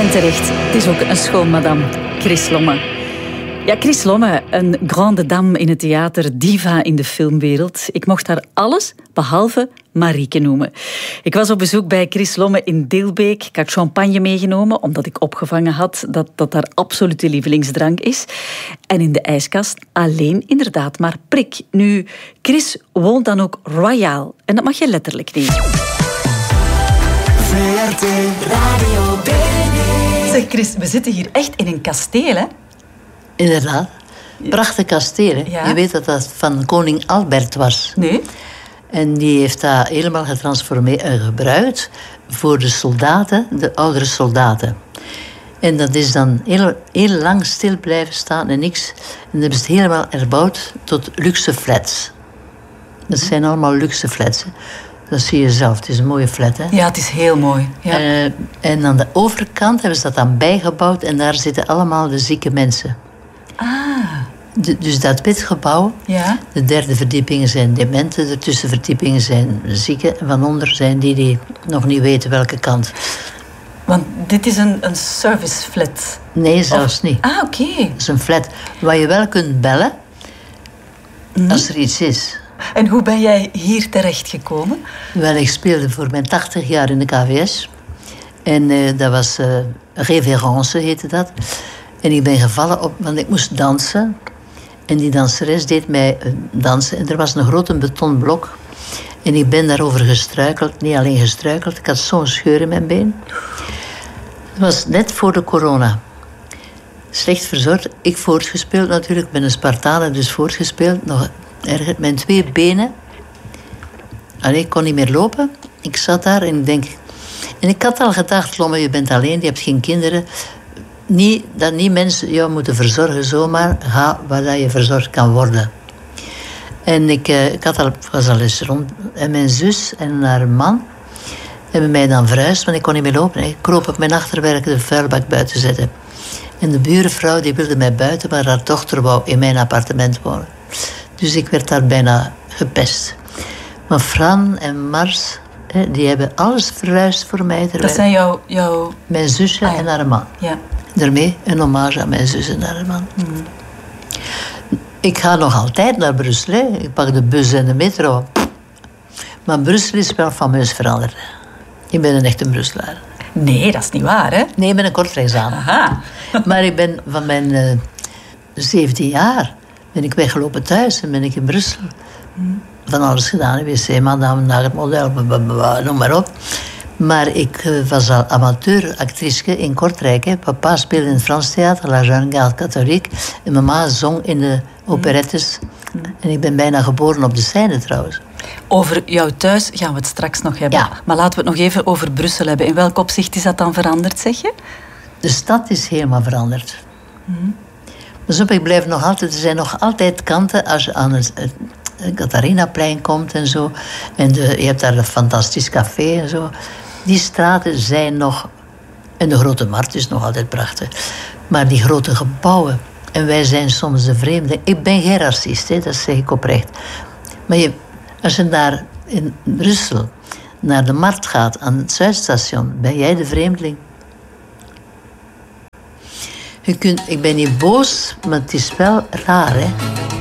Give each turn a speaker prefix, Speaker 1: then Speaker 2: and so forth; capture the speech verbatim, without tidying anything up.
Speaker 1: En terecht, het is ook een schoonmadam, Chris Lomme. Ja, Chris Lomme, een grande dame in het theater, diva in de filmwereld. Ik mocht haar alles behalve Marieke noemen. Ik was op bezoek bij Chris Lomme in Dilbeek. Ik had champagne meegenomen, omdat ik opgevangen had dat dat haar absolute lievelingsdrank is. En in de ijskast alleen inderdaad maar prik. Nu, Chris woont dan ook royaal. En dat mag je letterlijk niet.
Speaker 2: V R T Radio Baby.
Speaker 1: Zeg Chris, we zitten hier echt in een kasteel, hè?
Speaker 3: Inderdaad. Prachtig kasteel. Hè?
Speaker 1: Ja.
Speaker 3: Je weet dat dat van koning Albert was.
Speaker 1: Nee.
Speaker 3: En die heeft dat helemaal getransformeerd en gebruikt voor de soldaten, de oudere soldaten. En dat is dan heel, heel lang stil blijven staan en niks. En dan hebben ze het helemaal herbouwd tot luxe flats. Dat zijn allemaal luxe flats. Hè. Dat zie je zelf. Het is een mooie flat. Hè?
Speaker 1: Ja, het is heel mooi. Ja.
Speaker 3: Uh, en aan de overkant hebben ze dat dan bijgebouwd. En daar zitten allemaal de zieke mensen.
Speaker 1: Ah.
Speaker 3: De, dus dat witgebouw,
Speaker 1: Ja.
Speaker 3: de derde verdieping zijn dementen, de tussenverdiepingen zijn zieken. En van onder zijn die die nog niet weten welke kant.
Speaker 1: Want dit is een, een service flat.
Speaker 3: Nee, zelfs
Speaker 1: Of...
Speaker 3: niet.
Speaker 1: Ah, oké. Okay.
Speaker 3: Het is een flat waar je wel kunt bellen mm-hmm. als er iets is.
Speaker 1: En hoe ben jij hier terechtgekomen?
Speaker 3: Wel, ik speelde voor mijn tachtig jaar in de K V S. En uh, dat was uh, révérence, heette dat. En ik ben gevallen op, want ik moest dansen. En die danseres deed mij uh, dansen. En er was een grote betonblok. En ik ben daarover gestruikeld. Niet alleen gestruikeld, ik had zo'n scheur in mijn been. Het was net voor de corona. Slecht verzorgd. Ik voortgespeeld natuurlijk. Ik ben een Spartaner, dus voortgespeeld. Nog erger. Mijn twee benen. Allee, ik kon niet meer lopen. Ik zat daar en ik denk... En ik had al gedacht, Lomme, je bent alleen, je hebt geen kinderen. Niet, dat niet mensen jou moeten verzorgen zomaar. Ga waar je verzorgd kan worden. En ik, uh, ik had al, was al eens rond. En mijn zus en haar man hebben mij dan verhuisd, want ik kon niet meer lopen. Ik kroop op mijn achterwerk de vuilbak buiten zetten. En de buurvrouw die wilde mij buiten, maar haar dochter wou in mijn appartement wonen. Dus ik werd daar bijna gepest. Maar Fran en Mars, hè, die hebben alles verhuisd voor mij.
Speaker 1: Dat zijn jouw... Jou...
Speaker 3: Mijn zusje ah, ja. en haar man.
Speaker 1: Ja.
Speaker 3: Daarmee een hommage aan mijn zus en haar man. Mm. Ik ga nog altijd naar Brussel. Hè. Ik pak de bus en de metro. Maar Brussel is wel fameus veranderd. Ik ben een echte Brusselaar.
Speaker 1: Nee, dat is niet waar, hè?
Speaker 3: Nee, ik ben een kortrijksdame.
Speaker 1: Aha.
Speaker 3: Maar ik ben van mijn uh, zeventien jaar... ben ik weggelopen thuis en ben ik in Brussel. Mm. Van alles gedaan. wc-madame, naar het model, blablabla, noem maar op. Maar ik uh, was al amateuractrice in Kortrijk. Hè. Papa speelde in het Frans theater, La Jeune Garde Catholique. En mama zong in de operettes. Mm. En ik ben bijna geboren op de scène trouwens.
Speaker 1: Over jouw thuis gaan we het straks nog hebben.
Speaker 3: Ja.
Speaker 1: Maar laten we het nog even over Brussel hebben. In welk opzicht is dat dan veranderd, zeg je?
Speaker 3: De stad is helemaal veranderd. Mm. Dus op, ik blijf nog altijd... Er zijn nog altijd kanten als je aan het... het Catharinaplein komt en zo. En de, je hebt daar een fantastisch café en zo. Die straten zijn nog... En de Grote Markt is nog altijd prachtig. Maar die grote gebouwen... En wij zijn soms de vreemden. Ik ben geen racist, hè, dat zeg ik oprecht. Maar je, als je daar in Brussel naar de markt gaat, aan het Zuidstation, ben jij de vreemdeling. Je kunt, ik ben niet boos, maar het is wel raar, hè.